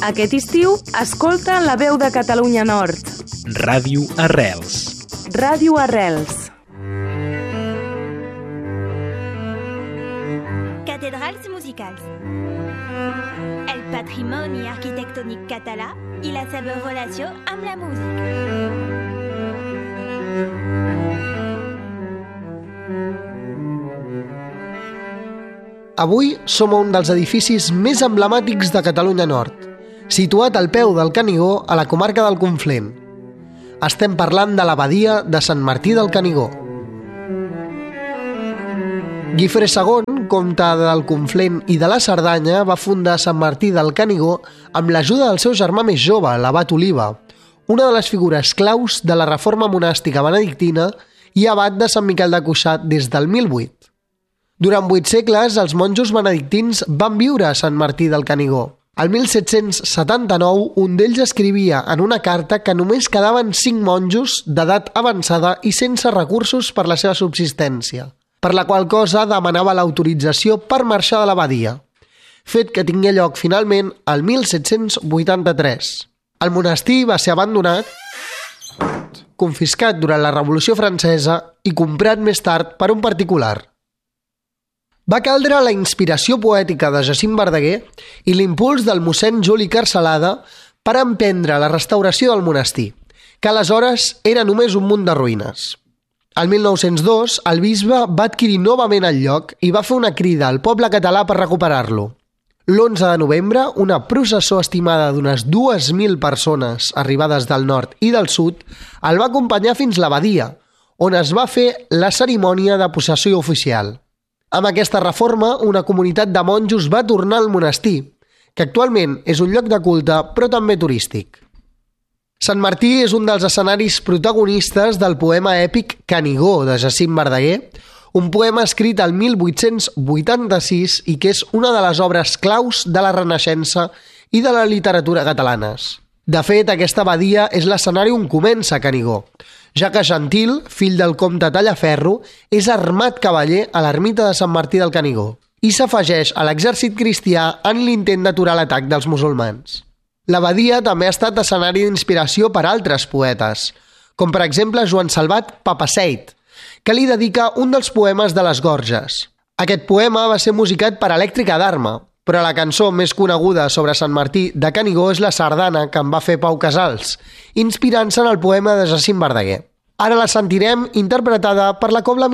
Aquest estiu, escolta La Veu de Catalunya Nord. Ràdio Arrels. Ràdio Arrels. Cathédrales musicals. El patrimoni arquitectònic català i la seva relació amb la música. Avui som a un dels edificis més emblemàtics de Catalunya Nord, situat al peu del Canigó, a la comarca del Conflent. Estem parlant de l'abadia de Sant Martí del Canigó. Guifré II, comte del Conflent i de la Cerdanya, va fundar Sant Martí del Canigó amb l'ajuda del seu germà més jove, l'abat Oliba, una de les figures claus de la reforma monàstica benedictina i abat de Sant Miquel de Cuixà des del 1008. Durant 8 segles, els monjos benedictins van viure a Sant Martí del Canigó. Al 1779, un d'ells escrivia en una carta que només quedaven 5 monjos d'edat avançada i sense recursos per la seva subsistència, per la qual cosa demanava l'autorització per marxar de l'abadia, fet que tingué lloc finalment al 1783. El monestir va ser abandonat, confiscat durant la Revolució Francesa i comprat més tard per un particular. Va caldre la inspiració poètica de Jacint Verdaguer i l'impuls del mossèn Juli Carcelada per emprendre la restauració del monestir, que aleshores era només un munt de ruïnes. El 1902, el bisbe va adquirir novament el lloc i va fer una crida al poble català per recuperar-lo. L'11 de novembre, una processó estimada d'unes 2.000 persones arribades del nord i del sud el va acompanyar fins a l'abadia, on es va fer la cerimònia de possessió oficial. Amb aquesta reforma, una comunitat de monjos va tornar al monestir, que actualment és un lloc de culte però també turístic. Sant Martí és un dels escenaris protagonistes del poema èpic Canigó de Jacint Verdaguer, un poema escrit al 1886 i que és una de les obres claus de la Renaixença i de la literatura catalanes. De fet, aquesta abadia és l'escenari on comença Canigó, ja que Gentil, fill del comte Tallaferro, és armat cavaller a l'ermita de Sant Martí del Canigó i s'afegeix a l'exèrcit cristià en l'intent d'aturar l'atac dels musulmans. L'abadia també ha estat escenari d'inspiració per a altres poetes, com per exemple Joan Salvat Papaseit, que li dedica un dels poemes de les Gorges. Aquest poema va ser musicat per Elèctrica d'Arma, però la cançó més coneguda sobre Sant Martí de Canigó és la sardana que en va fer Pau Casals, inspirant-se en el poema de Jacint Verdaguer. Ara la sentirem interpretada per la Cobla